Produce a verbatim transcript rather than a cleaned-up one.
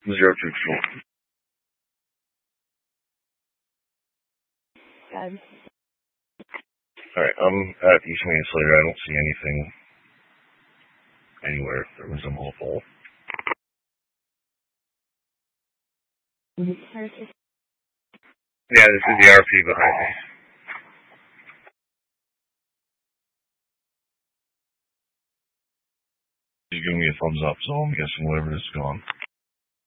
Zero two two. Good. Alright, I'm at East Main Slater. I don't see anything anywhere. There was a mobile. Yeah, this is the R P behind me. You give me a thumbs up, so I'm guessing whatever is gone.